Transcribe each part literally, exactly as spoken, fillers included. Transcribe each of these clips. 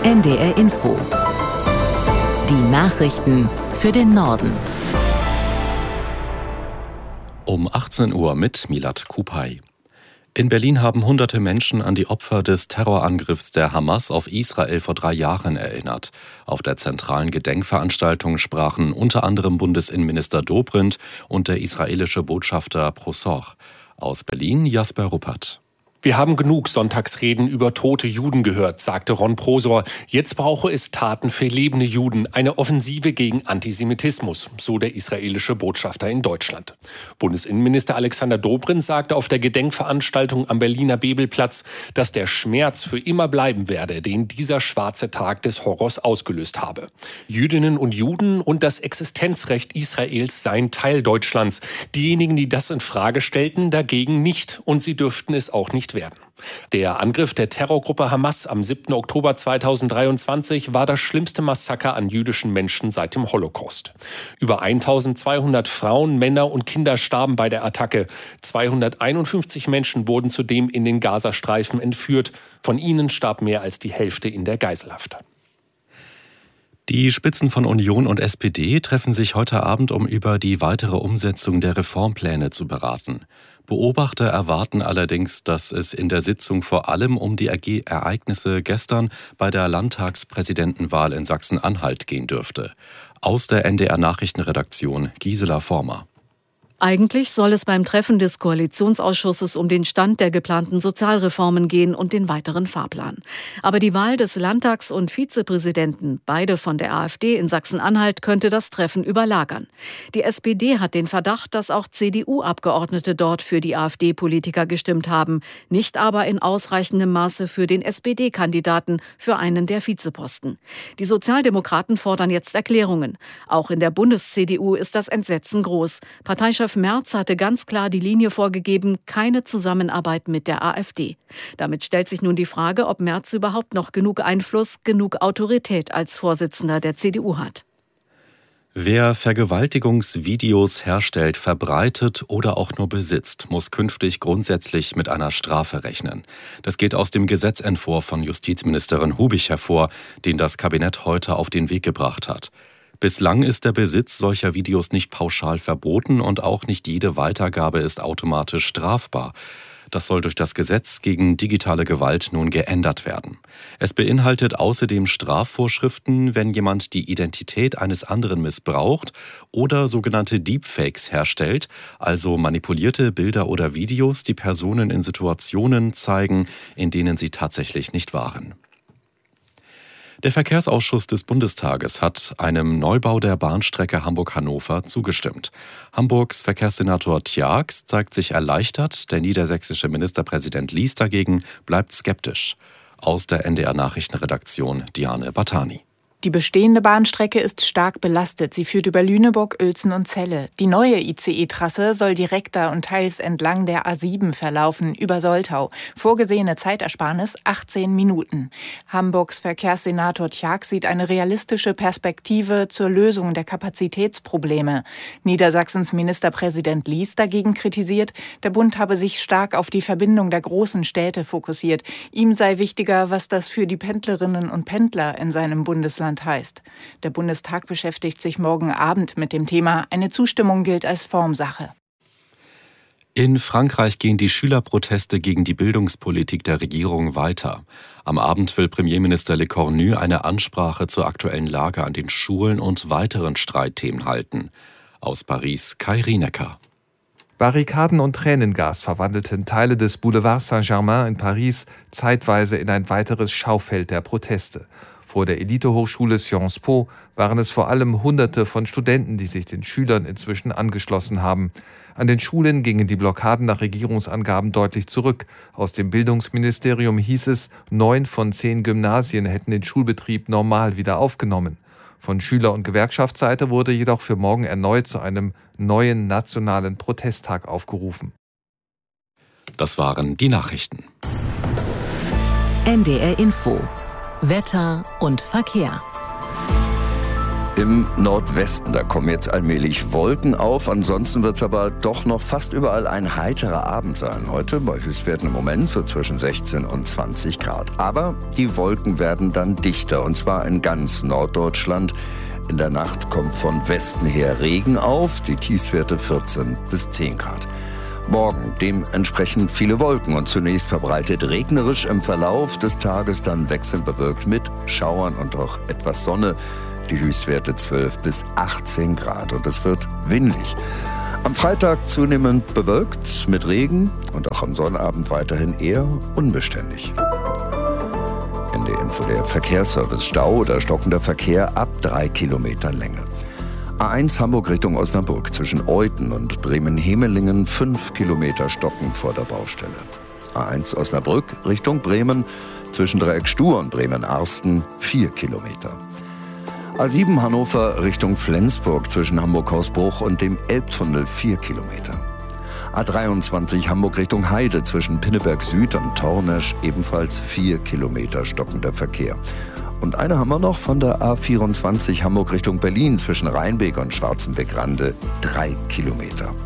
N D R Info. Die Nachrichten für den Norden. Um achtzehn Uhr mit Milad Kupay. In Berlin haben hunderte Menschen an die Opfer des Terrorangriffs der Hamas auf Israel vor drei Jahren erinnert. Auf der zentralen Gedenkveranstaltung sprachen unter anderem Bundesinnenminister Dobrindt und der israelische Botschafter Prosor. Aus Berlin Jasper Ruppert. Wir haben genug Sonntagsreden über tote Juden gehört, sagte Ron Prosor. Jetzt brauche es Taten für lebende Juden, eine Offensive gegen Antisemitismus, so der israelische Botschafter in Deutschland. Bundesinnenminister Alexander Dobrindt sagte auf der Gedenkveranstaltung am Berliner Bebelplatz, dass der Schmerz für immer bleiben werde, den dieser schwarze Tag des Horrors ausgelöst habe. Jüdinnen und Juden und das Existenzrecht Israels seien Teil Deutschlands. Diejenigen, die das in Frage stellten, dagegen nicht, und sie dürften es auch nicht werden. Der Angriff der Terrorgruppe Hamas am siebten Oktober zweitausenddreiundzwanzig war das schlimmste Massaker an jüdischen Menschen seit dem Holocaust. Über eintausendzweihundert Frauen, Männer und Kinder starben bei der Attacke. zweihunderteinundfünfzig Menschen wurden zudem in den Gazastreifen entführt. Von ihnen starb mehr als die Hälfte in der Geiselhaft. Die Spitzen von Union und S P D treffen sich heute Abend, um über die weitere Umsetzung der Reformpläne zu beraten. Beobachter erwarten allerdings, dass es in der Sitzung vor allem um die Ereignisse gestern bei der Landtagspräsidentenwahl in Sachsen-Anhalt gehen dürfte. Aus der N D R-Nachrichtenredaktion Gisela Former. Eigentlich soll es beim Treffen des Koalitionsausschusses um den Stand der geplanten Sozialreformen gehen und den weiteren Fahrplan. Aber die Wahl des Landtags- und Vizepräsidenten, beide von der AfD in Sachsen-Anhalt, könnte das Treffen überlagern. Die S P D hat den Verdacht, dass auch C D U-Abgeordnete dort für die AfD-Politiker gestimmt haben, nicht aber in ausreichendem Maße für den S P D-Kandidaten für einen der Vizeposten. Die Sozialdemokraten fordern jetzt Erklärungen. Auch in der Bundes-C D U ist das Entsetzen groß. Parteichef Merz hatte ganz klar die Linie vorgegeben, keine Zusammenarbeit mit der AfD. Damit stellt sich nun die Frage, ob Merz überhaupt noch genug Einfluss, genug Autorität als Vorsitzender der C D U hat. Wer Vergewaltigungsvideos herstellt, verbreitet oder auch nur besitzt, muss künftig grundsätzlich mit einer Strafe rechnen. Das geht aus dem Gesetzentwurf von Justizministerin Hubich hervor, den das Kabinett heute auf den Weg gebracht hat. Bislang ist der Besitz solcher Videos nicht pauschal verboten und auch nicht jede Weitergabe ist automatisch strafbar. Das soll durch das Gesetz gegen digitale Gewalt nun geändert werden. Es beinhaltet außerdem Strafvorschriften, wenn jemand die Identität eines anderen missbraucht oder sogenannte Deepfakes herstellt, also manipulierte Bilder oder Videos, die Personen in Situationen zeigen, in denen sie tatsächlich nicht waren. Der Verkehrsausschuss des Bundestages hat einem Neubau der Bahnstrecke Hamburg-Hannover zugestimmt. Hamburgs Verkehrssenator Tjax zeigt sich erleichtert, der niedersächsische Ministerpräsident Lies dagegen bleibt skeptisch. Aus der N D R-Nachrichtenredaktion Diane Batani. Die bestehende Bahnstrecke ist stark belastet. Sie führt über Lüneburg, Uelzen und Celle. Die neue I C E-Trasse soll direkter und teils entlang der A sieben verlaufen, über Soltau. Vorgesehene Zeitersparnis achtzehn Minuten. Hamburgs Verkehrssenator Tjax sieht eine realistische Perspektive zur Lösung der Kapazitätsprobleme. Niedersachsens Ministerpräsident Lies dagegen kritisiert, der Bund habe sich stark auf die Verbindung der großen Städte fokussiert. Ihm sei wichtiger, was das für die Pendlerinnen und Pendler in seinem Bundesland heißt. Der Bundestag beschäftigt sich morgen Abend mit dem Thema. Eine Zustimmung gilt als Formsache. In Frankreich gehen die Schülerproteste gegen die Bildungspolitik der Regierung weiter. Am Abend will Premierminister Le Cornu eine Ansprache zur aktuellen Lage an den Schulen und weiteren Streitthemen halten. Aus Paris Kai Rienecker. Barrikaden und Tränengas verwandelten Teile des Boulevard Saint-Germain in Paris zeitweise in ein weiteres Schaufeld der Proteste. Vor der Elitehochschule Sciences Po waren es vor allem Hunderte von Studenten, die sich den Schülern inzwischen angeschlossen haben. An den Schulen gingen die Blockaden nach Regierungsangaben deutlich zurück. Aus dem Bildungsministerium hieß es, neun von zehn Gymnasien hätten den Schulbetrieb normal wieder aufgenommen. Von Schüler- und Gewerkschaftsseite wurde jedoch für morgen erneut zu einem neuen nationalen Protesttag aufgerufen. Das waren die Nachrichten. N D R Info. Wetter und Verkehr. Im Nordwesten, da kommen jetzt allmählich Wolken auf. Ansonsten wird es aber doch noch fast überall ein heiterer Abend sein. Heute bei Höchstwerten im Moment so zwischen sechzehn und zwanzig Grad. Aber die Wolken werden dann dichter, und zwar in ganz Norddeutschland. In der Nacht kommt von Westen her Regen auf, die Tiefstwerte vierzehn bis zehn Grad. Morgen dementsprechend viele Wolken und zunächst verbreitet regnerisch, im Verlauf des Tages dann wechselnd bewölkt mit Schauern und auch etwas Sonne. Die Höchstwerte zwölf bis achtzehn Grad und es wird windig. Am Freitag zunehmend bewölkt mit Regen und auch am Sonnabend weiterhin eher unbeständig. Ende Info der Verkehrsservice. Stau oder stockender Verkehr ab drei Kilometer Länge. A eins Hamburg Richtung Osnabrück zwischen Euthen und Bremen-Hemelingen fünf Kilometer stockend vor der Baustelle. A eins Osnabrück Richtung Bremen zwischen Dreieck Stur und Bremen-Arsten vier Kilometer. A sieben Hannover Richtung Flensburg zwischen Hamburg-Hausbruch und dem Elbtunnel vier Kilometer. A dreiundzwanzig Hamburg Richtung Heide zwischen Pinneberg Süd und Tornesch ebenfalls vier Kilometer stockender Verkehr. Und eine haben wir noch von der A vierundzwanzig Hamburg Richtung Berlin zwischen Rheinbeek und Schwarzenbeck-Rande drei Kilometer.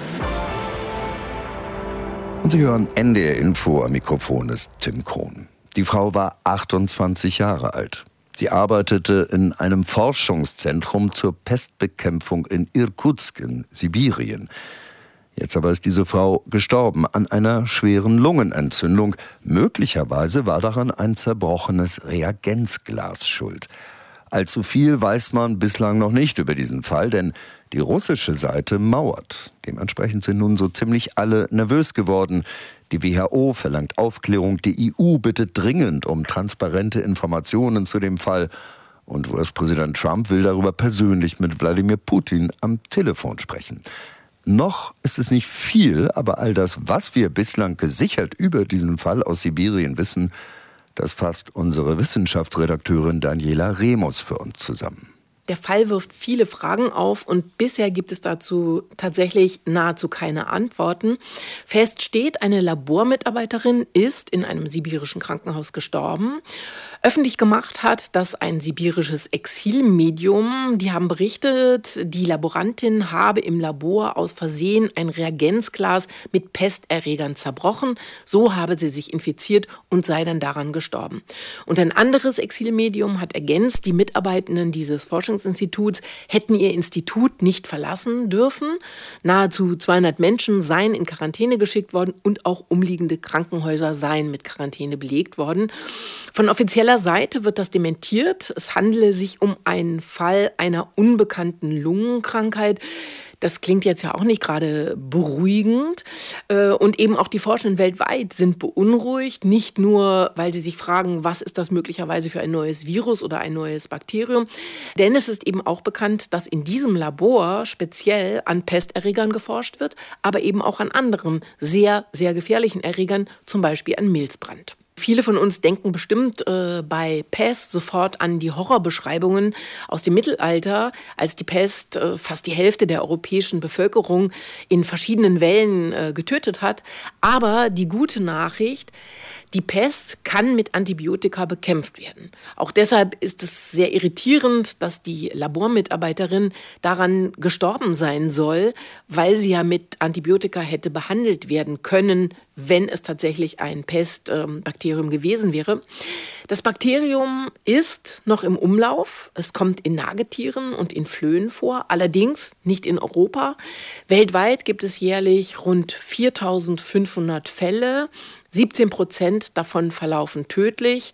Und Sie hören N D R Info, am Mikrofon ist Tim Krohn. Die Frau war achtundzwanzig Jahre alt. Sie arbeitete in einem Forschungszentrum zur Pestbekämpfung in Irkutsk in Sibirien. Jetzt aber ist diese Frau gestorben an einer schweren Lungenentzündung. Möglicherweise war daran ein zerbrochenes Reagenzglas schuld. Allzu viel weiß man bislang noch nicht über diesen Fall, denn die russische Seite mauert. Dementsprechend sind nun so ziemlich alle nervös geworden. Die W H O verlangt Aufklärung, die E U bittet dringend um transparente Informationen zu dem Fall. Und U S-Präsident Trump will darüber persönlich mit Wladimir Putin am Telefon sprechen. Noch ist es nicht viel, aber all das, was wir bislang gesichert über diesen Fall aus Sibirien wissen, das fasst unsere Wissenschaftsredakteurin Daniela Remus für uns zusammen. Der Fall wirft viele Fragen auf und bisher gibt es dazu tatsächlich nahezu keine Antworten. Fest steht, eine Labormitarbeiterin ist in einem sibirischen Krankenhaus gestorben. Öffentlich gemacht hat das ein sibirisches Exilmedium. Die haben berichtet, die Laborantin habe im Labor aus Versehen ein Reagenzglas mit Pesterregern zerbrochen. So habe sie sich infiziert und sei dann daran gestorben. Und ein anderes Exilmedium hat ergänzt, die Mitarbeitenden dieses Forschungsinstituts hätten ihr Institut nicht verlassen dürfen. Nahezu zweihundert Menschen seien in Quarantäne geschickt worden und auch umliegende Krankenhäuser seien mit Quarantäne belegt worden. Von offizieller Seite wird das dementiert. Es handele sich um einen Fall einer unbekannten Lungenkrankheit. Das klingt jetzt ja auch nicht gerade beruhigend. Und eben auch die Forschenden weltweit sind beunruhigt. Nicht nur, weil sie sich fragen, was ist das möglicherweise für ein neues Virus oder ein neues Bakterium. Denn es ist eben auch bekannt, dass in diesem Labor speziell an Pesterregern geforscht wird, aber eben auch an anderen sehr, sehr gefährlichen Erregern, zum Beispiel an Milzbrand. Viele von uns denken bestimmt äh, bei Pest sofort an die Horrorbeschreibungen aus dem Mittelalter, als die Pest äh, fast die Hälfte der europäischen Bevölkerung in verschiedenen Wellen äh, getötet hat. Aber die gute Nachricht: Die Pest kann mit Antibiotika bekämpft werden. Auch deshalb ist es sehr irritierend, dass die Labormitarbeiterin daran gestorben sein soll, weil sie ja mit Antibiotika hätte behandelt werden können, wenn es tatsächlich ein Pestbakterium gewesen wäre. Das Bakterium ist noch im Umlauf. Es kommt in Nagetieren und in Flöhen vor, allerdings nicht in Europa. Weltweit gibt es jährlich rund viertausendfünfhundert Fälle. siebzehn Prozent davon verlaufen tödlich.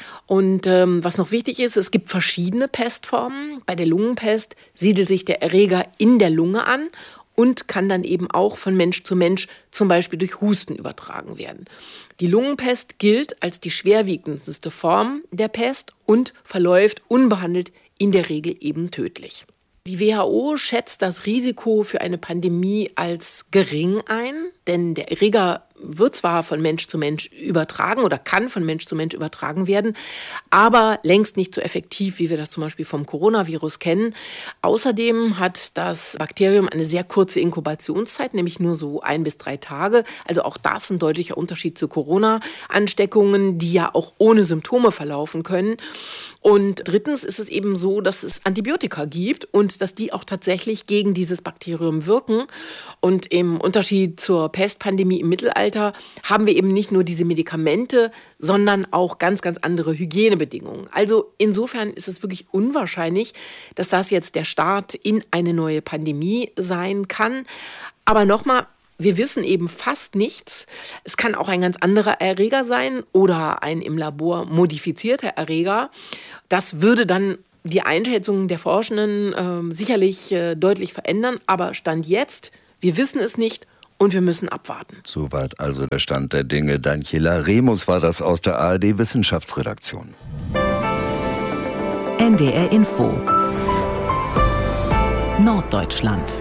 Und ähm, was noch wichtig ist, es gibt verschiedene Pestformen. Bei der Lungenpest siedelt sich der Erreger in der Lunge an und kann dann eben auch von Mensch zu Mensch, zum Beispiel durch Husten, übertragen werden. Die Lungenpest gilt als die schwerwiegendste Form der Pest und verläuft unbehandelt in der Regel eben tödlich. Die W H O schätzt das Risiko für eine Pandemie als gering ein, denn der Erreger wird zwar von Mensch zu Mensch übertragen oder kann von Mensch zu Mensch übertragen werden, aber längst nicht so effektiv, wie wir das zum Beispiel vom Coronavirus kennen. Außerdem hat das Bakterium eine sehr kurze Inkubationszeit, nämlich nur so ein bis drei Tage. Also auch das ein deutlicher Unterschied zu Corona-Ansteckungen, die ja auch ohne Symptome verlaufen können. Und drittens ist es eben so, dass es Antibiotika gibt und dass die auch tatsächlich gegen dieses Bakterium wirken. Und im Unterschied zur Pestpandemie im Mittelalter haben wir eben nicht nur diese Medikamente, sondern auch ganz, ganz andere Hygienebedingungen. Also insofern ist es wirklich unwahrscheinlich, dass das jetzt der Start in eine neue Pandemie sein kann. Aber nochmal, wir wissen eben fast nichts. Es kann auch ein ganz anderer Erreger sein oder ein im Labor modifizierter Erreger. Das würde dann die Einschätzungen der Forschenden äh, sicherlich äh, deutlich verändern. Aber Stand jetzt, wir wissen es nicht und wir müssen abwarten. Soweit also der Stand der Dinge. Daniela Remus war das aus der A R D-Wissenschaftsredaktion. N D R Info Norddeutschland.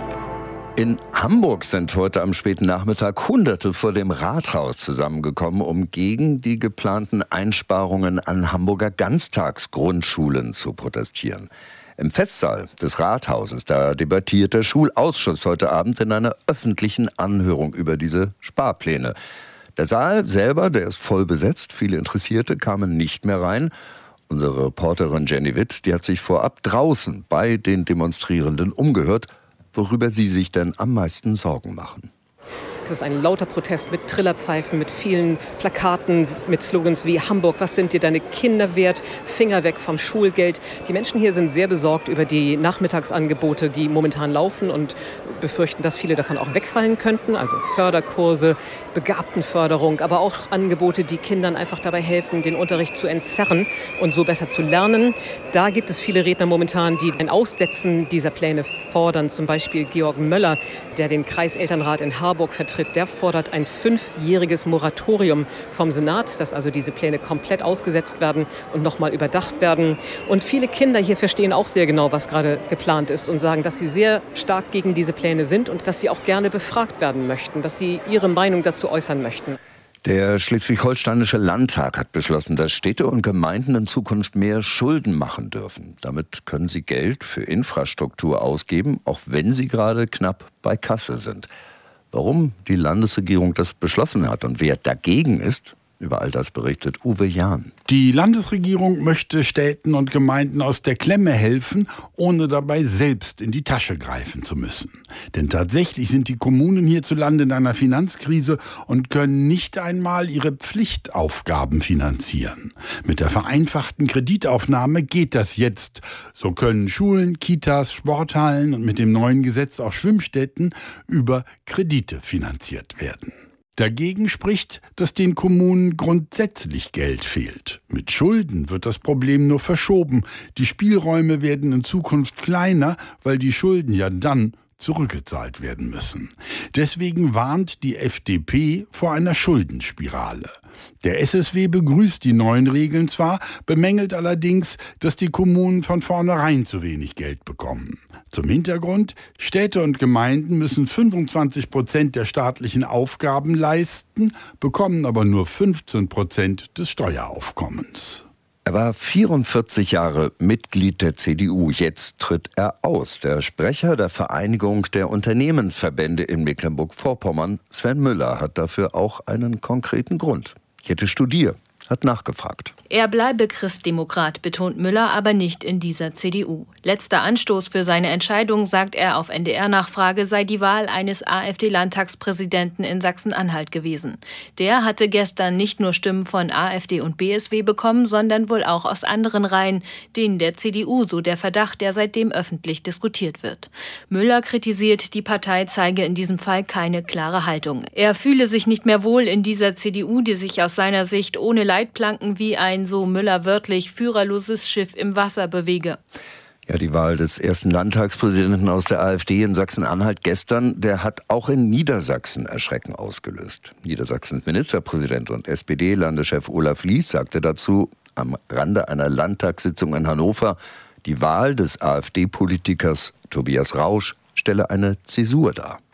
In Hamburg sind heute am späten Nachmittag Hunderte vor dem Rathaus zusammengekommen, um gegen die geplanten Einsparungen an Hamburger Ganztagsgrundschulen zu protestieren. Im Festsaal des Rathauses, da debattiert der Schulausschuss heute Abend in einer öffentlichen Anhörung über diese Sparpläne. Der Saal selber, der ist voll besetzt, viele Interessierte kamen nicht mehr rein. Unsere Reporterin Jenny Witt, die hat sich vorab draußen bei den Demonstrierenden umgehört, worüber sie sich denn am meisten Sorgen machen. Es ist ein lauter Protest mit Trillerpfeifen, mit vielen Plakaten, mit Slogans wie Hamburg, was sind dir deine Kinder wert? Finger weg vom Schulgeld. Die Menschen hier sind sehr besorgt über die Nachmittagsangebote, die momentan laufen und befürchten, dass viele davon auch wegfallen könnten. Also Förderkurse, Begabtenförderung, aber auch Angebote, die Kindern einfach dabei helfen, den Unterricht zu entzerren und so besser zu lernen. Da gibt es viele Redner momentan, die ein Aussetzen dieser Pläne fordern. Zum Beispiel Georg Möller, der den Kreiselternrat in Harburg vertritt. Der fordert ein fünfjähriges Moratorium vom Senat, dass also diese Pläne komplett ausgesetzt werden und nochmal überdacht werden. Und viele Kinder hier verstehen auch sehr genau, was gerade geplant ist und sagen, dass sie sehr stark gegen diese Pläne sind und dass sie auch gerne befragt werden möchten, dass sie ihre Meinung dazu äußern möchten. Der Schleswig-Holsteinische Landtag hat beschlossen, dass Städte und Gemeinden in Zukunft mehr Schulden machen dürfen. Damit können sie Geld für Infrastruktur ausgeben, auch wenn sie gerade knapp bei Kasse sind. Warum die Landesregierung das beschlossen hat und wer dagegen ist, über all das berichtet Uwe Jahn. Die Landesregierung möchte Städten und Gemeinden aus der Klemme helfen, ohne dabei selbst in die Tasche greifen zu müssen. Denn tatsächlich sind die Kommunen hierzulande in einer Finanzkrise und können nicht einmal ihre Pflichtaufgaben finanzieren. Mit der vereinfachten Kreditaufnahme geht das jetzt. So können Schulen, Kitas, Sporthallen und mit dem neuen Gesetz auch Schwimmstätten über Kredite finanziert werden. Dagegen spricht, dass den Kommunen grundsätzlich Geld fehlt. Mit Schulden wird das Problem nur verschoben. Die Spielräume werden in Zukunft kleiner, weil die Schulden ja dann zurückgezahlt werden müssen. Deswegen warnt die F D P vor einer Schuldenspirale. Der S S W begrüßt die neuen Regeln zwar, bemängelt allerdings, dass die Kommunen von vornherein zu wenig Geld bekommen. Zum Hintergrund: Städte und Gemeinden müssen fünfundzwanzig Prozent der staatlichen Aufgaben leisten, bekommen aber nur fünfzehn Prozent des Steueraufkommens. Er war vierundvierzig Jahre Mitglied der C D U. Jetzt tritt er aus. Der Sprecher der Vereinigung der Unternehmensverbände in Mecklenburg-Vorpommern, Sven Müller, hat dafür auch einen konkreten Grund. Jette Studier hat nachgefragt. Er bleibe Christdemokrat, betont Müller, aber nicht in dieser C D U. Letzter Anstoß für seine Entscheidung, sagt er auf N D R-Nachfrage, sei die Wahl eines AfD-Landtagspräsidenten in Sachsen-Anhalt gewesen. Der hatte gestern nicht nur Stimmen von AfD und B S W bekommen, sondern wohl auch aus anderen Reihen, denen der C D U, so der Verdacht, der seitdem öffentlich diskutiert wird. Müller kritisiert, die Partei zeige in diesem Fall keine klare Haltung. Er fühle sich nicht mehr wohl in dieser C D U, die sich aus seiner Sicht ohne Leitplanken wie ein, so Müller wörtlich, führerloses Schiff im Wasser bewege. Ja, die Wahl des ersten Landtagspräsidenten aus der AfD in Sachsen-Anhalt gestern, der hat auch in Niedersachsen Erschrecken ausgelöst. Niedersachsens Ministerpräsident und S P D-Landeschef Olaf Lies sagte dazu am Rande einer Landtagssitzung in Hannover, die Wahl des AfD-Politikers Tobias Rausch stelle eine Zäsur dar.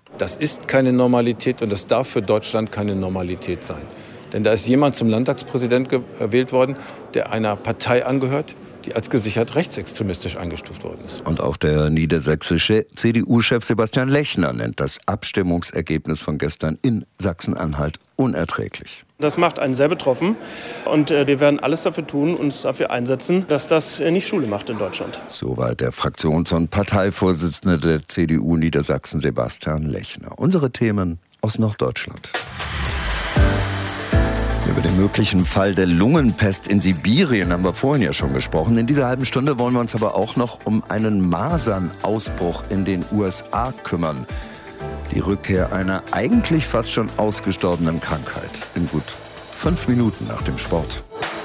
Das ist keine Normalität und das darf für Deutschland keine Normalität sein. Denn da ist jemand zum Landtagspräsident gewählt worden, der einer Partei angehört, die als gesichert rechtsextremistisch eingestuft worden ist. Und auch der niedersächsische C D U-Chef Sebastian Lechner nennt das Abstimmungsergebnis von gestern in Sachsen-Anhalt unerträglich. Das macht einen sehr betroffen und äh, wir werden alles dafür tun, uns dafür einsetzen, dass das äh, nicht Schule macht in Deutschland. Soweit der Fraktions- und Parteivorsitzende der C D U Niedersachsen Sebastian Lechner. Unsere Themen aus Norddeutschland. Über den möglichen Fall der Lungenpest in Sibirien haben wir vorhin ja schon gesprochen. In dieser halben Stunde wollen wir uns aber auch noch um einen Masernausbruch in den U S A kümmern. Die Rückkehr einer eigentlich fast schon ausgestorbenen Krankheit. In gut fünf Minuten nach dem Sport.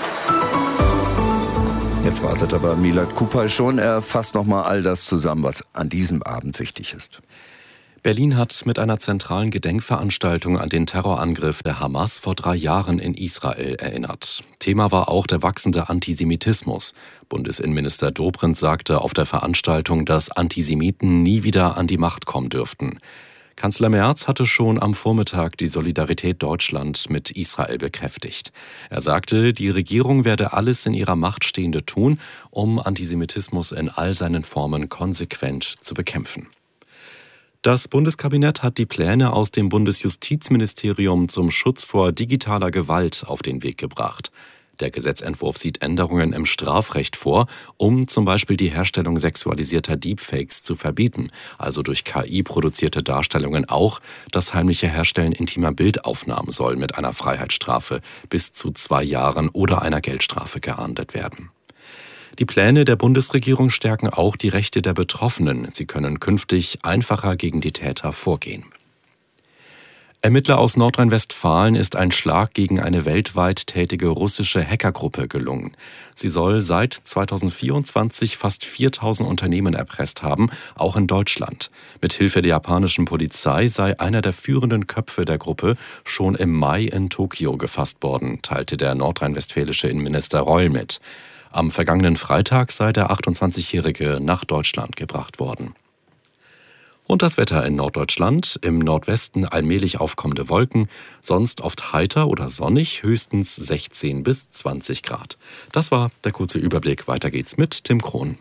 Jetzt wartet aber Milad Kupay schon. Er fasst noch mal all das zusammen, was an diesem Abend wichtig ist. Berlin hat mit einer zentralen Gedenkveranstaltung an den Terrorangriff der Hamas vor drei Jahren in Israel erinnert. Thema war auch der wachsende Antisemitismus. Bundesinnenminister Dobrindt sagte auf der Veranstaltung, dass Antisemiten nie wieder an die Macht kommen dürften. Kanzler Merz hatte schon am Vormittag die Solidarität Deutschland mit Israel bekräftigt. Er sagte, die Regierung werde alles in ihrer Macht Stehende tun, um Antisemitismus in all seinen Formen konsequent zu bekämpfen. Das Bundeskabinett hat die Pläne aus dem Bundesjustizministerium zum Schutz vor digitaler Gewalt auf den Weg gebracht. Der Gesetzentwurf sieht Änderungen im Strafrecht vor, um zum Beispiel die Herstellung sexualisierter Deepfakes zu verbieten, also durch K I produzierte Darstellungen auch. Das heimliche Herstellen intimer Bildaufnahmen soll mit einer Freiheitsstrafe bis zu zwei Jahren oder einer Geldstrafe geahndet werden. Die Pläne der Bundesregierung stärken auch die Rechte der Betroffenen. Sie können künftig einfacher gegen die Täter vorgehen. Ermittler aus Nordrhein-Westfalen ist ein Schlag gegen eine weltweit tätige russische Hackergruppe gelungen. Sie soll seit zweitausendvierundzwanzig fast viertausend Unternehmen erpresst haben, auch in Deutschland. Mithilfe der japanischen Polizei sei einer der führenden Köpfe der Gruppe schon im Mai in Tokio gefasst worden, teilte der nordrhein-westfälische Innenminister Reul mit. Am vergangenen Freitag sei der achtundzwanzigjährige nach Deutschland gebracht worden. Und das Wetter in Norddeutschland, im Nordwesten allmählich aufkommende Wolken, sonst oft heiter oder sonnig, höchstens sechzehn bis zwanzig Grad. Das war der kurze Überblick. Weiter geht's mit Tim Krohn.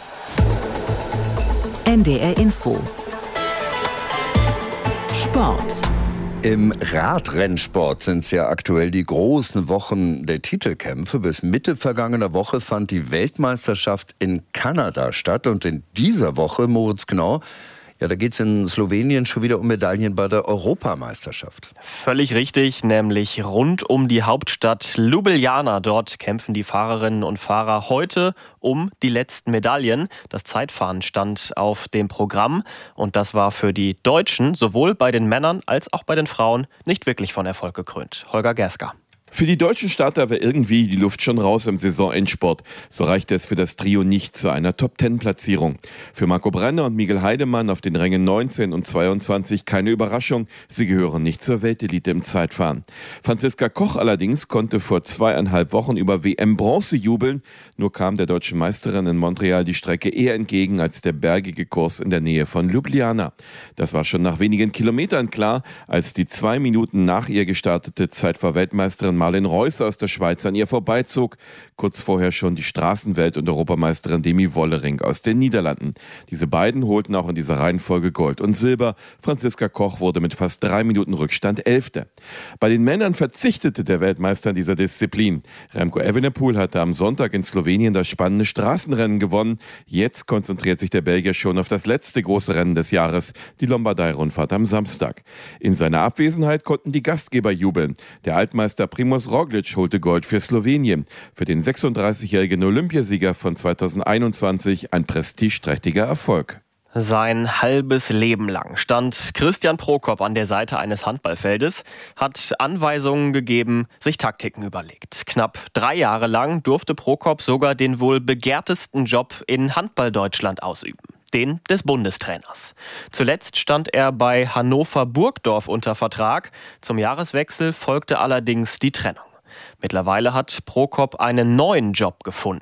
N D R Info. Sport. Im Radrennsport sind es ja aktuell die großen Wochen der Titelkämpfe. Bis Mitte vergangener Woche fand die Weltmeisterschaft in Kanada statt. Und in dieser Woche, Moritz Knorr, ja, da geht es in Slowenien schon wieder um Medaillen bei der Europameisterschaft. Völlig richtig, nämlich rund um die Hauptstadt Ljubljana. Dort kämpfen die Fahrerinnen und Fahrer heute um die letzten Medaillen. Das Zeitfahren stand auf dem Programm und das war für die Deutschen sowohl bei den Männern als auch bei den Frauen nicht wirklich von Erfolg gekrönt. Holger Gerska. Für die deutschen Starter war irgendwie die Luft schon raus im Saisonendsport. So reichte es für das Trio nicht zu einer Top-Zehn-Platzierung. Für Marco Brenner und Miguel Heidemann auf den Rängen neunzehn und zweiundzwanzig keine Überraschung. Sie gehören nicht zur Weltelite im Zeitfahren. Franziska Koch allerdings konnte vor zweieinhalb Wochen über W M-Bronze jubeln. Nur kam der deutschen Meisterin in Montreal die Strecke eher entgegen als der bergige Kurs in der Nähe von Ljubljana. Das war schon nach wenigen Kilometern klar, als die zwei Minuten nach ihr gestartete Zeitfahr-Weltmeisterin Marlen Reuss aus der Schweiz an ihr vorbeizog. Kurz vorher schon die Straßenwelt- und Europameisterin Demi Wollering aus den Niederlanden. Diese beiden holten auch in dieser Reihenfolge Gold und Silber. Franziska Koch wurde mit fast drei Minuten Rückstand Elfte. Bei den Männern verzichtete der Weltmeister in dieser Disziplin. Remco Evenepoel hatte am Sonntag in Slowenien das spannende Straßenrennen gewonnen. Jetzt konzentriert sich der Belgier schon auf das letzte große Rennen des Jahres, die Lombardei-Rundfahrt am Samstag. In seiner Abwesenheit konnten die Gastgeber jubeln. Der Altmeister Primož Roglič holte Gold für Slowenien. Für den sechsunddreißigjährigen Olympiasieger von zweitausendeinundzwanzig ein prestigeträchtiger Erfolg. Sein halbes Leben lang stand Christian Prokop an der Seite eines Handballfeldes, hat Anweisungen gegeben, sich Taktiken überlegt. Knapp drei Jahre lang durfte Prokop sogar den wohl begehrtesten Job in Handball-Deutschland ausüben. Den des Bundestrainers. Zuletzt stand er bei Hannover Burgdorf unter Vertrag. Zum Jahreswechsel folgte allerdings die Trennung. Mittlerweile hat Prokop einen neuen Job gefunden.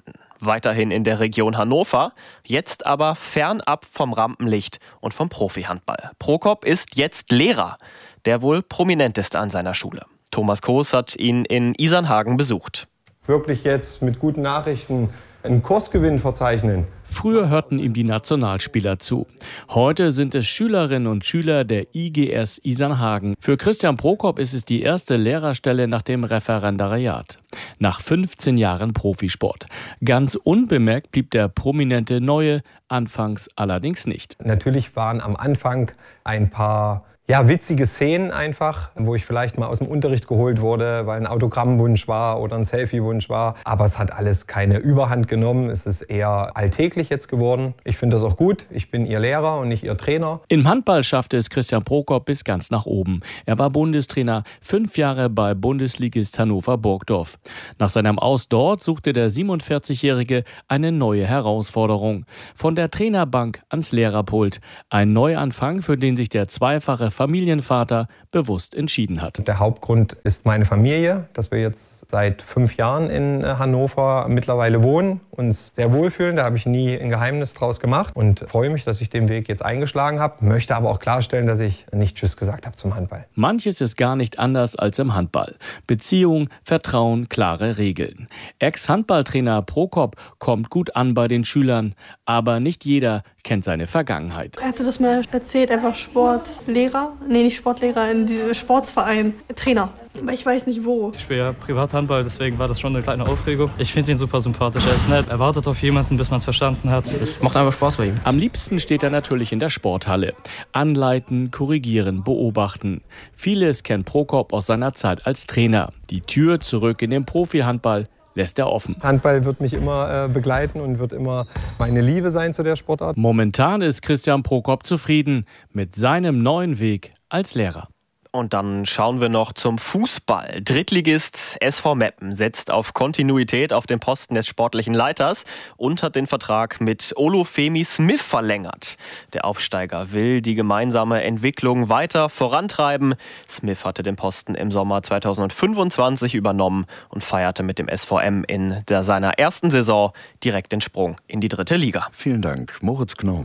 weiterhin in der Region Hannover, jetzt aber fernab vom Rampenlicht und vom Profihandball. Prokop ist jetzt Lehrer, der wohl prominenteste an seiner Schule. Thomas Koos hat ihn in Isernhagen besucht. Wirklich jetzt mit guten Nachrichten einen Kursgewinn verzeichnen. Früher hörten ihm die Nationalspieler zu. Heute sind es Schülerinnen und Schüler der I G S Isernhagen. Für Christian Prokop ist es die erste Lehrerstelle nach dem Referendariat. Nach fünfzehn Jahren Profisport. Ganz unbemerkt blieb der prominente Neue anfangs allerdings nicht. Natürlich waren am Anfang ein paar Ja, witzige Szenen einfach, wo ich vielleicht mal aus dem Unterricht geholt wurde, weil ein Autogrammwunsch war oder ein Selfiewunsch war. Aber es hat alles keine Überhand genommen. Es ist eher alltäglich jetzt geworden. Ich finde das auch gut. Ich bin Ihr Lehrer und nicht Ihr Trainer. Im Handball schaffte es Christian Prokop bis ganz nach oben. Er war Bundestrainer, fünf Jahre bei Bundesligist Hannover Burgdorf. Nach seinem Aus dort suchte der siebenundvierzigjährige eine neue Herausforderung. Von der Trainerbank ans Lehrerpult. Ein Neuanfang, für den sich der zweifache Familienvater bewusst entschieden hat. Der Hauptgrund ist meine Familie, dass wir jetzt seit fünf Jahren in Hannover mittlerweile wohnen, uns sehr wohlfühlen. Da habe ich nie ein Geheimnis draus gemacht und freue mich, dass ich den Weg jetzt eingeschlagen habe. Möchte aber auch klarstellen, dass ich nicht Tschüss gesagt habe zum Handball. Manches ist gar nicht anders als im Handball. Beziehung, Vertrauen, klare Regeln. Ex-Handballtrainer Prokop kommt gut an bei den Schülern, aber nicht jeder kennt seine Vergangenheit. Er hatte das mal erzählt, er war Sportlehrer, nee nicht Sportlehrer, in diesem Sportsverein, Trainer, aber ich weiß nicht wo. Ich spiele ja Privathandball, deswegen war das schon eine kleine Aufregung. Ich finde ihn super sympathisch, er ist nett, er wartet auf jemanden, bis man es verstanden hat. Es macht einfach Spaß bei ihm. Am liebsten steht er natürlich in der Sporthalle. Anleiten, korrigieren, beobachten. Vieles kennt Prokop aus seiner Zeit als Trainer. Die Tür zurück in den Profihandball lässt er offen. Handball wird mich immer äh, begleiten und wird immer meine Liebe sein zu der Sportart. Momentan ist Christian Prokop zufrieden mit seinem neuen Weg als Lehrer. Und dann schauen wir noch zum Fußball. Drittligist S V Meppen setzt auf Kontinuität auf dem Posten des sportlichen Leiters und hat den Vertrag mit Olufemi Smith verlängert. Der Aufsteiger will die gemeinsame Entwicklung weiter vorantreiben. Smith hatte den Posten im Sommer zweitausendfünfundzwanzig übernommen und feierte mit dem S V M in der, seiner ersten Saison direkt den Sprung in die dritte Liga. Vielen Dank, Moritz Knoh.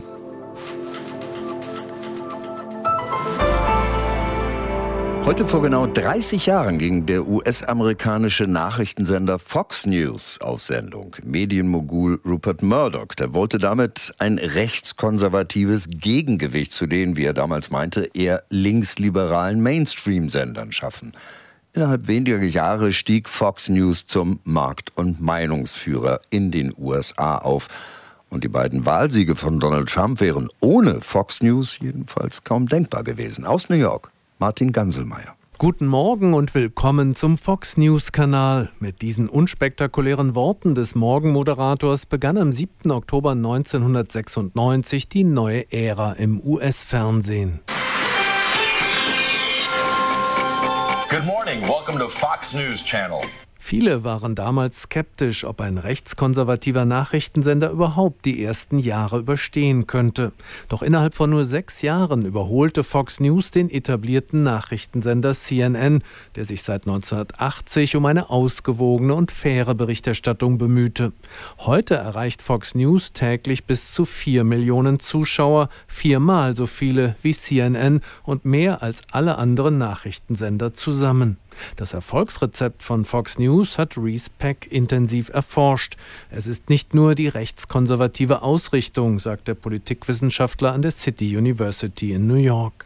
Heute vor genau dreißig Jahren ging der U S-amerikanische Nachrichtensender Fox News auf Sendung. Medienmogul Rupert Murdoch, der wollte damit ein rechtskonservatives Gegengewicht zu den, wie er damals meinte, eher linksliberalen Mainstream-Sendern schaffen. Innerhalb weniger Jahre stieg Fox News zum Markt- und Meinungsführer in den U S A auf. Und die beiden Wahlsiege von Donald Trump wären ohne Fox News jedenfalls kaum denkbar gewesen. Aus New York, Martin Ganselmeier. Guten Morgen und willkommen zum Fox News-Kanal. Mit diesen unspektakulären Worten des Morgenmoderators begann am siebten Oktober neunzehnhundertsechsundneunzig die neue Ära im U S-Fernsehen. Good morning, welcome to Fox News Channel. Viele waren damals skeptisch, ob ein rechtskonservativer Nachrichtensender überhaupt die ersten Jahre überstehen könnte. Doch innerhalb von nur sechs Jahren überholte Fox News den etablierten Nachrichtensender C N N, der sich seit neunzehnhundertachtzig um eine ausgewogene und faire Berichterstattung bemühte. Heute erreicht Fox News täglich bis zu vier Millionen Zuschauer, viermal so viele wie C N N und mehr als alle anderen Nachrichtensender zusammen. Das Erfolgsrezept von Fox News hat Reese Peck intensiv erforscht. Es ist nicht nur die rechtskonservative Ausrichtung, sagt der Politikwissenschaftler an der City University in New York.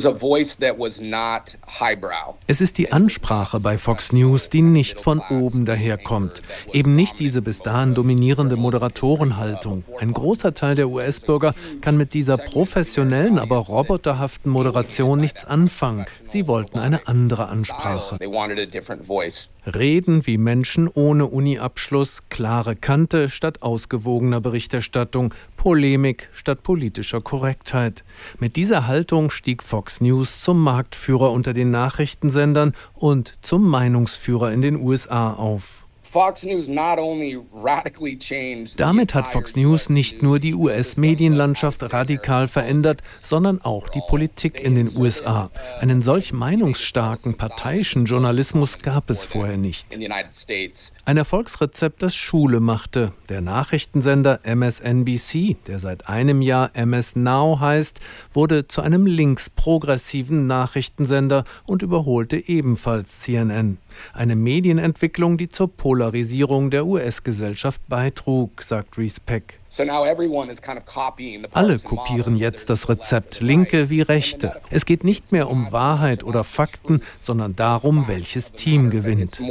Es ist die Ansprache bei Fox News, die nicht von oben daherkommt. Eben nicht diese bis dahin dominierende Moderatorenhaltung. Ein großer Teil der U S-Bürger kann mit dieser professionellen, aber roboterhaften Moderation nichts anfangen. Sie wollten eine andere Ansprache. Reden wie Menschen ohne Uni-Abschluss, klare Kante statt ausgewogener Berichterstattung, Polemik statt politischer Korrektheit. Mit dieser Haltung stieg Fox News zum Marktführer unter den Nachrichtensendern und zum Meinungsführer in den U S A auf. Damit hat Fox News nicht nur die U S-Medienlandschaft radikal verändert, sondern auch die Politik in den U S A. Einen solch meinungsstarken, parteiischen Journalismus gab es vorher nicht. Ein Erfolgsrezept, das Schule machte. Der Nachrichtensender M S N B C, der seit einem Jahr M S Now heißt, wurde zu einem linksprogressiven Nachrichtensender und überholte ebenfalls C N N. Eine Medienentwicklung, die zur Polarisierung der U S-Gesellschaft beitrug, sagt Reese Peck. Alle kopieren jetzt das Rezept, Linke wie Rechte. Es geht nicht mehr um Wahrheit oder Fakten, sondern darum, welches Team gewinnt.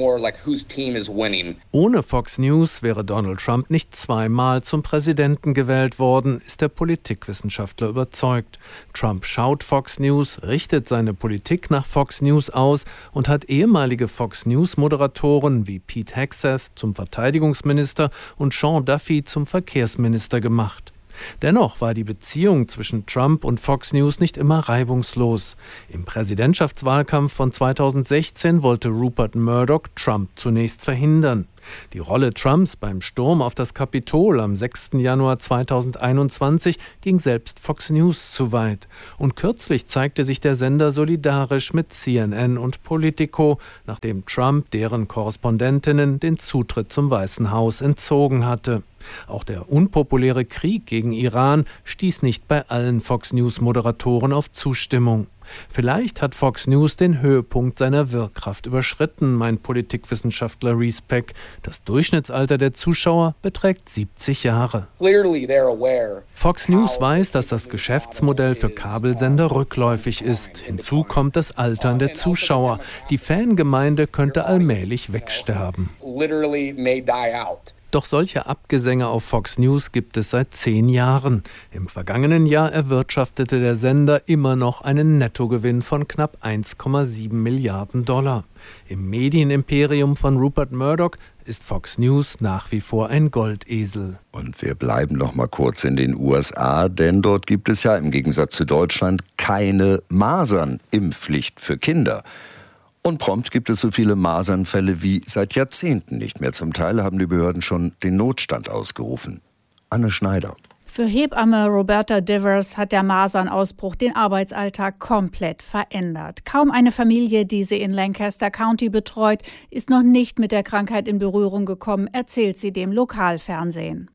Ohne Fox News wäre Donald Trump nicht zweimal zum Präsidenten gewählt worden, ist der Politikwissenschaftler überzeugt. Trump schaut Fox News, richtet seine Politik nach Fox News aus und hat ehemalige Fox News-Moderatoren wie Pete Hegseth zum Verteidigungsminister und Sean Duffy zum Verkehrsminister gemacht. Dennoch war die Beziehung zwischen Trump und Fox News nicht immer reibungslos. Im Präsidentschaftswahlkampf von zweitausendsechzehn wollte Rupert Murdoch Trump zunächst verhindern. Die Rolle Trumps beim Sturm auf das Kapitol am sechsten Januar zweitausendeinundzwanzig ging selbst Fox News zu weit. Und kürzlich zeigte sich der Sender solidarisch mit C N N und Politico, nachdem Trump deren Korrespondentinnen den Zutritt zum Weißen Haus entzogen hatte. Auch der unpopuläre Krieg gegen Iran stieß nicht bei allen Fox News-Moderatoren auf Zustimmung. Vielleicht hat Fox News den Höhepunkt seiner Wirkkraft überschritten, meint Politikwissenschaftler Reese Peck. Das Durchschnittsalter der Zuschauer beträgt siebzig Jahre. Fox News weiß, dass das Geschäftsmodell für Kabelsender rückläufig ist. Hinzu kommt das Altern der Zuschauer. Die Fangemeinde könnte allmählich wegsterben. Doch solche Abgesänge auf Fox News gibt es seit zehn Jahren. Im vergangenen Jahr erwirtschaftete der Sender immer noch einen Nettogewinn von knapp eins Komma sieben Milliarden Dollar. Im Medienimperium von Rupert Murdoch ist Fox News nach wie vor ein Goldesel. Und wir bleiben noch mal kurz in den U S A, denn dort gibt es ja im Gegensatz zu Deutschland keine Masernimpfpflicht für Kinder. Und prompt gibt es so viele Masernfälle wie seit Jahrzehnten nicht mehr. Zum Teil haben die Behörden schon den Notstand ausgerufen. Anne Schneider. Für Hebamme Roberta Divers hat der Masernausbruch den Arbeitsalltag komplett verändert. Kaum eine Familie, die sie in Lancaster County betreut, ist noch nicht mit der Krankheit in Berührung gekommen, erzählt sie dem Lokalfernsehen.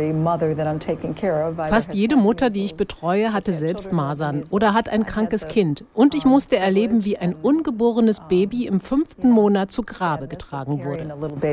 Fast jede Mutter, die ich betreue, hatte selbst Masern oder hat ein krankes Kind. Und ich musste erleben, wie ein ungeborenes Baby im fünften Monat zu Grabe getragen wurde.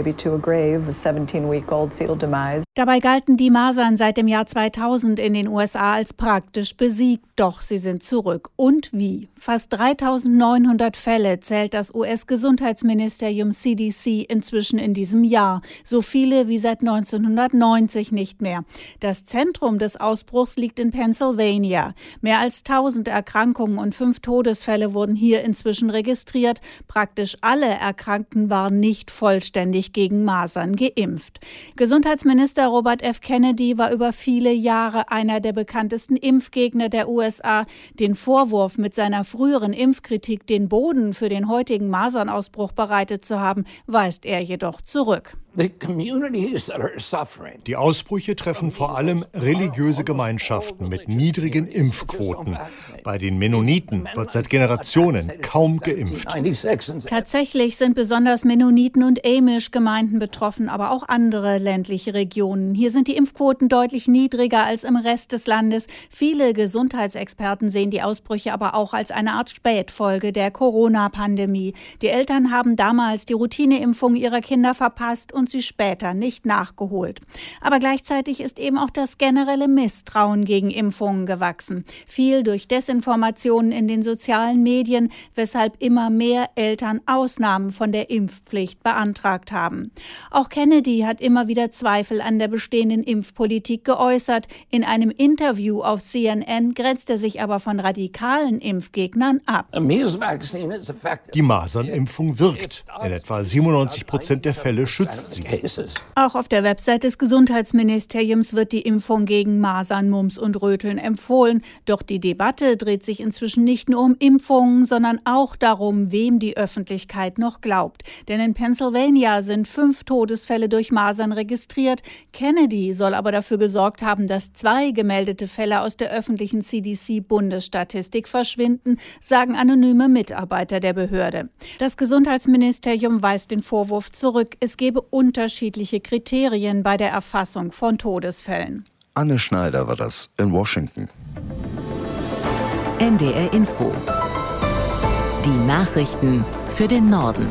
Dabei galten die Masern seit dem Jahr zweitausend in den U S A als praktisch besiegt, doch sie sind zurück. Und wie? Fast dreitausendneunhundert Fälle zählt das U S-Gesundheitsministerium C D C inzwischen in diesem Jahr. So viele wie seit neunzehnhundertneunzig nicht mehr. Das Zentrum des Ausbruchs liegt in Pennsylvania. Mehr als tausend Erkrankungen und fünf Todesfälle wurden hier inzwischen registriert. Praktisch alle Erkrankten waren nicht vollständig gegen Masern geimpft. Gesundheitsminister Robert F. Kennedy war über viele Jahre einer der bekanntesten Impfgegner der U S A. Den Vorwurf, mit seiner früheren Impfkritik den Boden für den heutigen Masernausbruch bereitet zu haben, weist er jedoch zurück. Die Ausbrüche treffen vor allem religiöse Gemeinschaften mit niedrigen Impfquoten. Bei den Mennoniten wird seit Generationen kaum geimpft. Tatsächlich sind besonders Mennoniten und Amish-Gemeinden betroffen, aber auch andere ländliche Regionen. Hier sind die Impfquoten deutlich niedriger als im Rest des Landes. Viele Gesundheitsexperten sehen die Ausbrüche aber auch als eine Art Spätfolge der Corona-Pandemie. Die Eltern haben damals die Routineimpfung ihrer Kinder verpasst und sie später nicht nachgeholt. Aber gleichzeitig ist eben auch das generelle Misstrauen gegen Impfungen gewachsen. Viel durch Desinformationen in den sozialen Medien, weshalb immer mehr Eltern Ausnahmen von der Impfpflicht beantragt haben. Auch Kennedy hat immer wieder Zweifel an der bestehenden Impfpolitik geäußert. hat. In einem Interview auf C N N grenzt er sich aber von radikalen Impfgegnern ab. Die Masernimpfung wirkt. In etwa siebenundneunzig Prozent der Fälle schützt sie. Auch auf der Website des Gesundheitsministeriums wird die Impfung gegen Masern, Mumps und Röteln empfohlen. Doch die Debatte dreht sich inzwischen nicht nur um Impfungen, sondern auch darum, wem die Öffentlichkeit noch glaubt. Denn in Pennsylvania sind fünf Todesfälle durch Masern registriert. Kennedy soll aber dafür gesorgt haben, dass zwei gemeldete Fälle aus der öffentlichen C D C-Bundesstatistik verschwinden, sagen anonyme Mitarbeiter der Behörde. Das Gesundheitsministerium weist den Vorwurf zurück, es gebe unterschiedliche Kriterien bei der Erfassung von Todesfällen. Anne Schneider war das in Washington. N D R Info. Die Nachrichten für den Norden.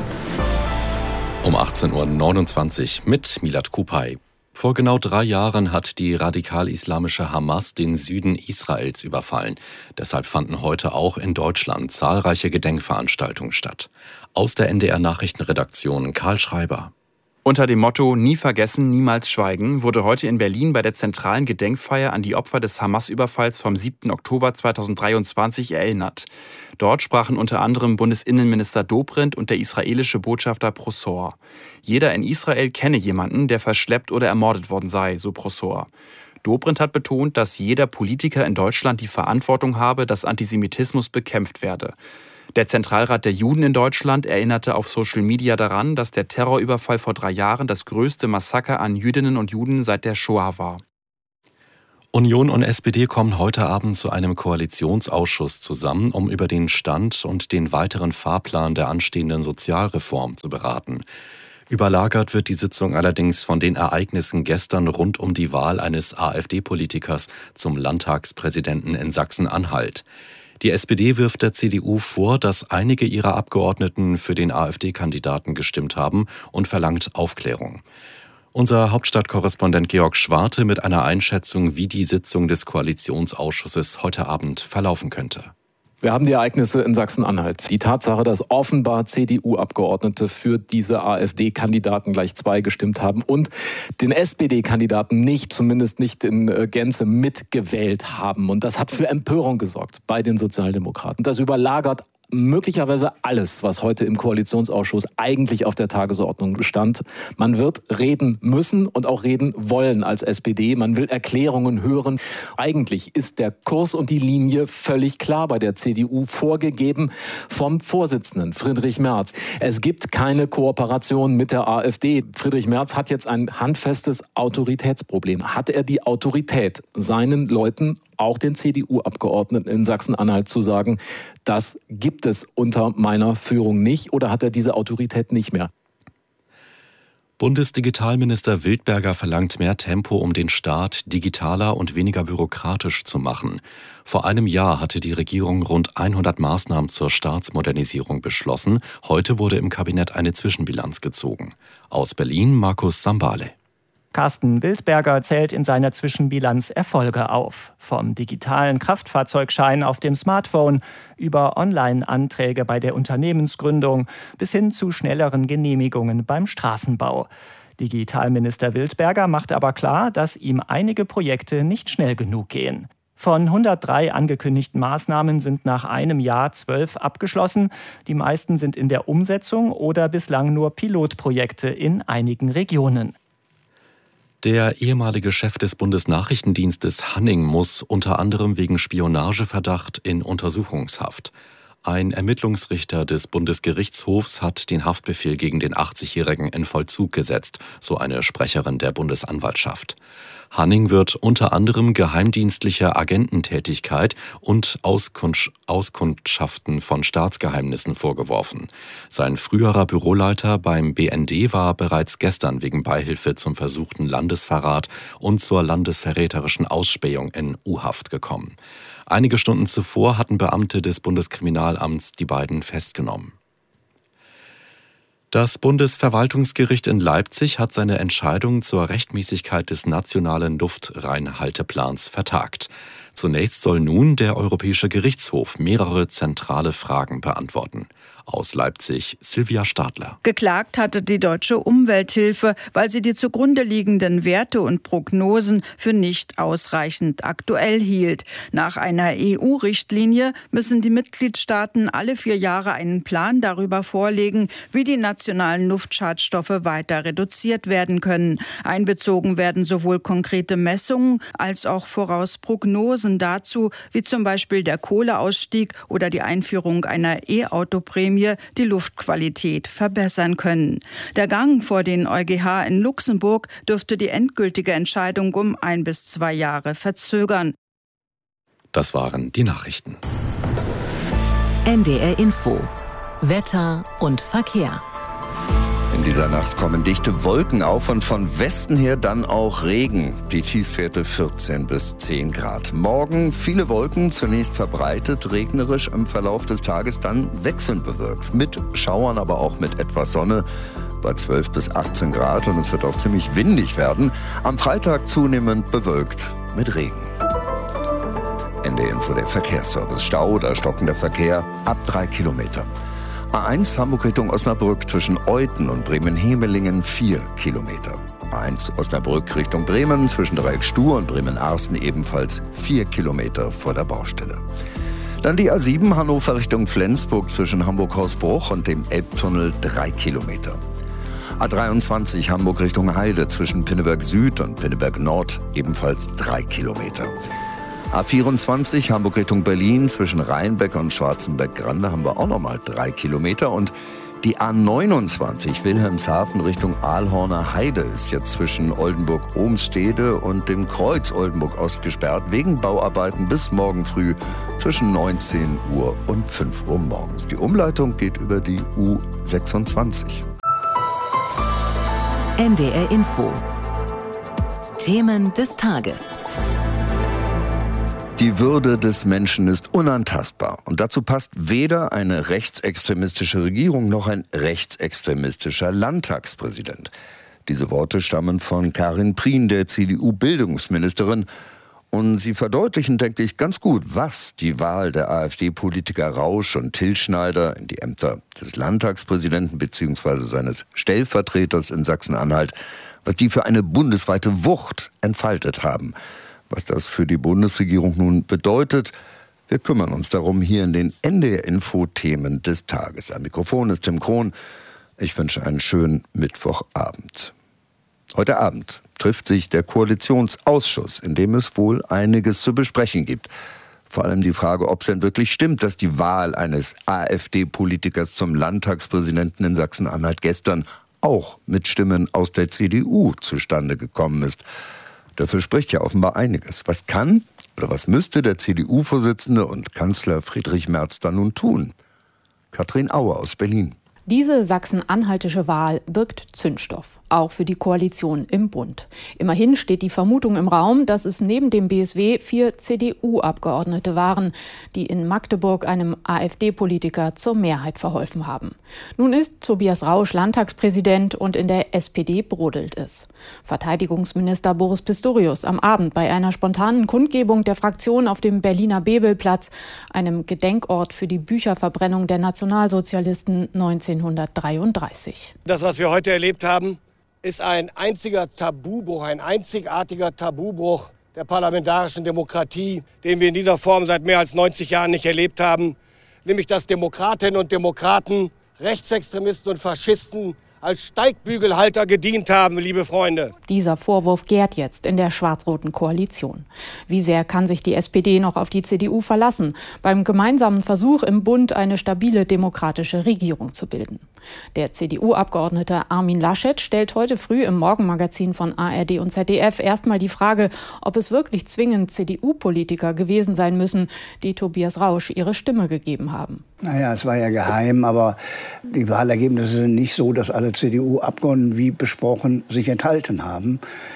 Um achtzehn Uhr neunundzwanzig mit Milad Kupay. Vor genau drei Jahren hat die radikal-islamische Hamas den Süden Israels überfallen. Deshalb fanden heute auch in Deutschland zahlreiche Gedenkveranstaltungen statt. Aus der N D R-Nachrichtenredaktion Karl Schreiber. Unter dem Motto »Nie vergessen, niemals schweigen« wurde heute in Berlin bei der zentralen Gedenkfeier an die Opfer des Hamas-Überfalls vom siebten Oktober zweitausenddreiundzwanzig erinnert. Dort sprachen unter anderem Bundesinnenminister Dobrindt und der israelische Botschafter Prosor. Jeder in Israel kenne jemanden, der verschleppt oder ermordet worden sei, so Prosor. Dobrindt hat betont, dass jeder Politiker in Deutschland die Verantwortung habe, dass Antisemitismus bekämpft werde. Der Zentralrat der Juden in Deutschland erinnerte auf Social Media daran, dass der Terrorüberfall vor drei Jahren das größte Massaker an Jüdinnen und Juden seit der Shoah war. Union und S P D kommen heute Abend zu einem Koalitionsausschuss zusammen, um über den Stand und den weiteren Fahrplan der anstehenden Sozialreform zu beraten. Überlagert wird die Sitzung allerdings von den Ereignissen gestern rund um die Wahl eines AfD-Politikers zum Landtagspräsidenten in Sachsen-Anhalt. Die S P D wirft der C D U vor, dass einige ihrer Abgeordneten für den AfD-Kandidaten gestimmt haben und verlangt Aufklärung. Unser Hauptstadtkorrespondent Georg Schwarte mit einer Einschätzung, wie die Sitzung des Koalitionsausschusses heute Abend verlaufen könnte. Wir haben die Ereignisse in Sachsen-Anhalt. Die Tatsache, dass offenbar C D U-Abgeordnete für diese AfD-Kandidaten gleich zwei gestimmt haben und den S P D-Kandidaten nicht, zumindest nicht in Gänze, mitgewählt haben. Und das hat für Empörung gesorgt bei den Sozialdemokraten. Das überlagert möglicherweise alles, was heute im Koalitionsausschuss eigentlich auf der Tagesordnung stand. Man wird reden müssen und auch reden wollen als S P D. Man will Erklärungen hören. Eigentlich ist der Kurs und die Linie völlig klar bei der C D U, vorgegeben vom Vorsitzenden Friedrich Merz. Es gibt keine Kooperation mit der AfD. Friedrich Merz hat jetzt ein handfestes Autoritätsproblem. Hat er die Autorität, seinen Leuten, auch den C D U-Abgeordneten in Sachsen-Anhalt zu sagen, das gibt es unter meiner Führung nicht, oder hat er diese Autorität nicht mehr? Bundesdigitalminister Wildberger verlangt mehr Tempo, um den Staat digitaler und weniger bürokratisch zu machen. Vor einem Jahr hatte die Regierung rund hundert Maßnahmen zur Staatsmodernisierung beschlossen. Heute wurde im Kabinett eine Zwischenbilanz gezogen. Aus Berlin Markus Sambale. Carsten Wildberger zählt in seiner Zwischenbilanz Erfolge auf. Vom digitalen Kraftfahrzeugschein auf dem Smartphone über Online-Anträge bei der Unternehmensgründung bis hin zu schnelleren Genehmigungen beim Straßenbau. Digitalminister Wildberger macht aber klar, dass ihm einige Projekte nicht schnell genug gehen. Von hundertdrei angekündigten Maßnahmen sind nach einem Jahr zwölf abgeschlossen. Die meisten sind in der Umsetzung oder bislang nur Pilotprojekte in einigen Regionen. Der ehemalige Chef des Bundesnachrichtendienstes Hanning muss unter anderem wegen Spionageverdacht in Untersuchungshaft. Ein Ermittlungsrichter des Bundesgerichtshofs hat den Haftbefehl gegen den achtzigjährigen in Vollzug gesetzt, so eine Sprecherin der Bundesanwaltschaft. Hanning wird unter anderem geheimdienstlicher Agententätigkeit und Auskundsch- Auskundschaften von Staatsgeheimnissen vorgeworfen. Sein früherer Büroleiter beim B N D war bereits gestern wegen Beihilfe zum versuchten Landesverrat und zur landesverräterischen Ausspähung in U-Haft gekommen. Einige Stunden zuvor hatten Beamte des Bundeskriminalamts die beiden festgenommen. Das Bundesverwaltungsgericht in Leipzig hat seine Entscheidung zur Rechtmäßigkeit des nationalen Luftreinhalteplans vertagt. Zunächst soll nun der Europäische Gerichtshof mehrere zentrale Fragen beantworten. Aus Leipzig Silvia Stadler. Geklagt hatte die Deutsche Umwelthilfe, weil sie die zugrunde liegenden Werte und Prognosen für nicht ausreichend aktuell hielt. Nach einer E U-Richtlinie müssen die Mitgliedstaaten alle vier Jahre einen Plan darüber vorlegen, wie die nationalen Luftschadstoffe weiter reduziert werden können. Einbezogen werden sowohl konkrete Messungen als auch voraus Prognosen dazu, wie zum Beispiel der Kohleausstieg oder die Einführung einer E-Auto-Prämie die Luftqualität verbessern können. Der Gang vor den EuGH in Luxemburg dürfte die endgültige Entscheidung um ein bis zwei Jahre verzögern. Das waren die Nachrichten. N D R Info. Wetter und Verkehr. In dieser Nacht kommen dichte Wolken auf und von Westen her dann auch Regen. Die Tiefstwerte vierzehn bis zehn Grad. Morgen viele Wolken, zunächst verbreitet, regnerisch im Verlauf des Tages, dann wechselnd bewölkt. Mit Schauern, aber auch mit etwas Sonne bei zwölf bis achtzehn Grad und es wird auch ziemlich windig werden. Am Freitag zunehmend bewölkt mit Regen. N D R Info, der Verkehrsservice. Stau oder stockender Verkehr ab drei Kilometer. A eins Hamburg Richtung Osnabrück zwischen Euthen und Bremen-Hemelingen vier Kilometer. A eins Osnabrück Richtung Bremen zwischen Dreieck-Stuhr und Bremen-Arsten ebenfalls vier Kilometer vor der Baustelle. Dann die A sieben Hannover Richtung Flensburg zwischen Hamburg-Hausbruch und dem Elbtunnel drei Kilometer. A dreiundzwanzig Hamburg Richtung Heide zwischen Pinneberg Süd und Pinneberg Nord ebenfalls drei Kilometer. A vierundzwanzig Hamburg Richtung Berlin zwischen Rheinbeck und Schwarzenberg-Grande haben wir auch nochmal drei Kilometer. Und die A neunundzwanzig Wilhelmshaven Richtung Aalhorner Heide ist jetzt zwischen Oldenburg-Ohmstede und dem Kreuz Oldenburg-Ost gesperrt wegen Bauarbeiten bis morgen früh zwischen neunzehn Uhr und fünf Uhr morgens. Die Umleitung geht über die U sechsundzwanzig. N D R Info. Themen des Tages. Die Würde des Menschen ist unantastbar. Und dazu passt weder eine rechtsextremistische Regierung noch ein rechtsextremistischer Landtagspräsident. Diese Worte stammen von Karin Prien, der C D U-Bildungsministerin. Und sie verdeutlichen, denke ich, ganz gut, was die Wahl der AfD-Politiker Rausch und Tilschneider in die Ämter des Landtagspräsidenten bzw. seines Stellvertreters in Sachsen-Anhalt, was die für eine bundesweite Wucht entfaltet haben. Was das für die Bundesregierung nun bedeutet, wir kümmern uns darum hier in den N D R Info-Themen des Tages. Am Mikrofon ist Tim Krohn. Ich wünsche einen schönen Mittwochabend. Heute Abend trifft sich der Koalitionsausschuss, in dem es wohl einiges zu besprechen gibt. Vor allem die Frage, ob es denn wirklich stimmt, dass die Wahl eines AfD-Politikers zum Landtagspräsidenten in Sachsen-Anhalt gestern auch mit Stimmen aus der C D U zustande gekommen ist. Dafür spricht ja offenbar einiges. Was kann oder was müsste der C D U-Vorsitzende und Kanzler Friedrich Merz da nun tun? Katrin Auer aus Berlin. Diese sachsen-anhaltische Wahl birgt Zündstoff, auch für die Koalition im Bund. Immerhin steht die Vermutung im Raum, dass es neben dem B S W vier C D U-Abgeordnete waren, die in Magdeburg einem AfD-Politiker zur Mehrheit verholfen haben. Nun ist Tobias Rausch Landtagspräsident und in der S P D brodelt es. Verteidigungsminister Boris Pistorius am Abend bei einer spontanen Kundgebung der Fraktion auf dem Berliner Bebelplatz, einem Gedenkort für die Bücherverbrennung der Nationalsozialisten neunzehnhundertdreiunddreißig. Das, was wir heute erlebt haben, ist ein einziger Tabubruch, ein einzigartiger Tabubruch der parlamentarischen Demokratie, den wir in dieser Form seit mehr als neunzig Jahren nicht erlebt haben. Nämlich, dass Demokratinnen und Demokraten, Rechtsextremisten und Faschisten als Steigbügelhalter gedient haben, liebe Freunde. Dieser Vorwurf gärt jetzt in der schwarz-roten Koalition. Wie sehr kann sich die S P D noch auf die C D U verlassen, beim gemeinsamen Versuch im Bund eine stabile demokratische Regierung zu bilden? Der C D U-Abgeordnete Armin Laschet stellt heute früh im Morgenmagazin von A R D und Z D F erstmal die Frage, ob es wirklich zwingend C D U-Politiker gewesen sein müssen, die Tobias Rausch ihre Stimme gegeben haben. Naja, es war ja geheim, aber die Wahlergebnisse sind nicht so, dass alle C D U-Abgeordneten, wie besprochen, sich enthalten haben.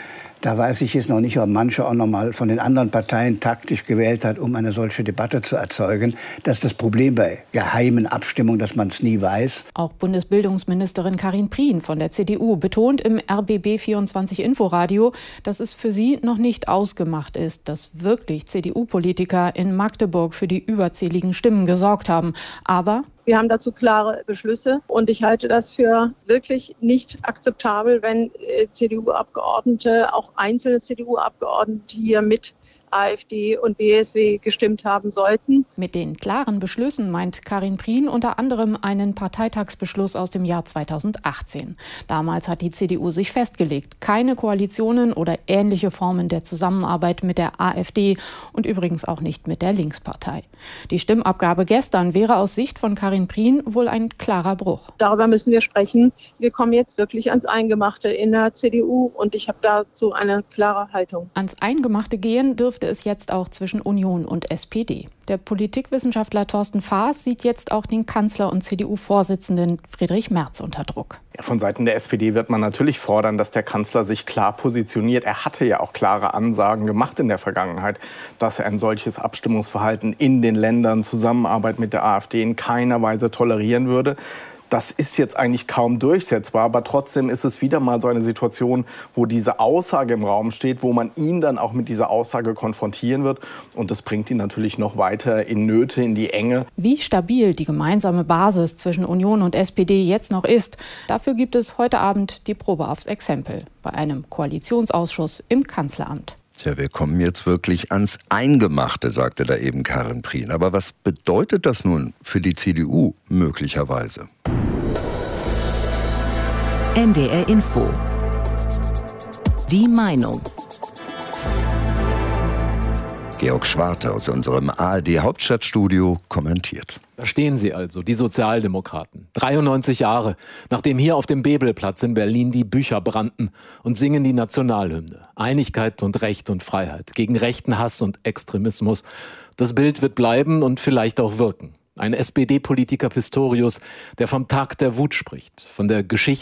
Da weiß ich jetzt noch nicht, ob manche auch noch mal von den anderen Parteien taktisch gewählt hat, um eine solche Debatte zu erzeugen. Das ist das Problem bei geheimen Abstimmungen, dass man es nie weiß. Auch Bundesbildungsministerin Karin Prien von der C D U betont im R B B vierundzwanzig Inforadio, dass es für sie noch nicht ausgemacht ist, dass wirklich C D U-Politiker in Magdeburg für die überzähligen Stimmen gesorgt haben. Aber Wir haben dazu klare Beschlüsse und ich halte das für wirklich nicht akzeptabel, wenn C D U-Abgeordnete, auch einzelne C D U-Abgeordnete hier mit AfD und B S W gestimmt haben sollten. Mit den klaren Beschlüssen meint Karin Prien unter anderem einen Parteitagsbeschluss aus dem Jahr zweitausendachtzehn. Damals hat die C D U sich festgelegt, keine Koalitionen oder ähnliche Formen der Zusammenarbeit mit der AfD und übrigens auch nicht mit der Linkspartei. Die Stimmabgabe gestern wäre aus Sicht von Karin Prien wohl ein klarer Bruch. Darüber müssen wir sprechen. Wir kommen jetzt wirklich ans Eingemachte in der C D U und ich habe dazu eine klare Haltung. Ans Eingemachte gehen dürfte es jetzt auch zwischen Union und S P D. Der Politikwissenschaftler Thorsten Faas sieht jetzt auch den Kanzler und C D U-Vorsitzenden Friedrich Merz unter Druck. Ja, von Seiten der S P D wird man natürlich fordern, dass der Kanzler sich klar positioniert. Er hatte ja auch klare Ansagen gemacht in der Vergangenheit, dass er ein solches Abstimmungsverhalten in den Ländern, Zusammenarbeit mit der AfD in keiner Weise tolerieren würde. Das ist jetzt eigentlich kaum durchsetzbar, aber trotzdem ist es wieder mal so eine Situation, wo diese Aussage im Raum steht, wo man ihn dann auch mit dieser Aussage konfrontieren wird. Und das bringt ihn natürlich noch weiter in Nöte, in die Enge. Wie stabil die gemeinsame Basis zwischen Union und S P D jetzt noch ist, dafür gibt es heute Abend die Probe aufs Exempel bei einem Koalitionsausschuss im Kanzleramt. Tja, wir kommen jetzt wirklich ans Eingemachte, sagte da eben Karin Prien. Aber was bedeutet das nun für die C D U möglicherweise? N D R Info. Die Meinung. Georg Schwarte aus unserem A R D-Hauptstadtstudio kommentiert. Da stehen sie also, die Sozialdemokraten. dreiundneunzig Jahre, nachdem hier auf dem Bebelplatz in Berlin die Bücher brannten, und singen die Nationalhymne. Einigkeit und Recht und Freiheit, gegen rechten Hass und Extremismus. Das Bild wird bleiben und vielleicht auch wirken. Ein S P D-Politiker Pistorius, der vom Tag der Wut spricht, von der Geschichte